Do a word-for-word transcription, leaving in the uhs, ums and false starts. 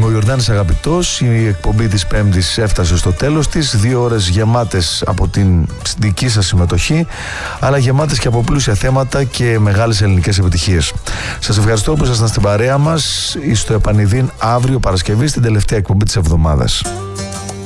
Είμαι ο Ιορδάνης Αγαπητός. Η εκπομπή της Πέμπτης έφτασε στο τέλος της. Δύο ώρες γεμάτες από την δική σας συμμετοχή, αλλά γεμάτες και από πλούσια θέματα και μεγάλες ελληνικές επιτυχίες. Σας ευχαριστώ που ήσασταν στην παρέα μας. Στο επανειδήν αύριο Παρασκευή, στην τελευταία εκπομπή της εβδομάδας.